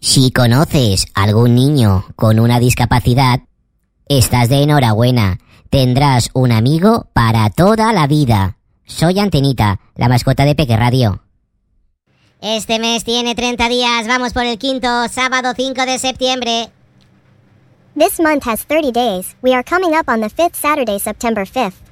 Si conoces algún niño con una discapacidad, estás de enhorabuena. Tendrás un amigo para toda la vida. Soy Antenita, la mascota de Peque Radio. Este mes tiene 30 días. Vamos por el quinto, sábado 5 de septiembre. This month has 30 days. We are coming up on the 5th Saturday, September 5th.